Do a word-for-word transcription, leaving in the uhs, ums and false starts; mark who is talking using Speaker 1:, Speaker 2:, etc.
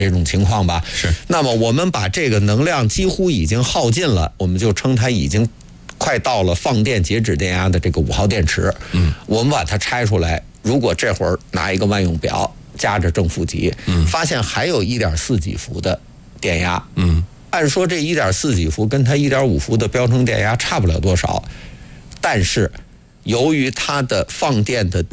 Speaker 1: 这种情况吧。
Speaker 2: 是。
Speaker 1: 那么我们把这个能量几乎已经耗尽了，我们就称它已经快到了放电截止电压的这个五号电池。
Speaker 2: 嗯，
Speaker 1: 我们把它拆出来，如果这会儿拿一个万用表夹着正负极，
Speaker 2: 嗯，
Speaker 1: 发现还有一点四几伏的电压。
Speaker 2: 嗯，
Speaker 1: 按说这一点四几伏跟它一点五伏的标称电压差不了多少，但是由于它的放电的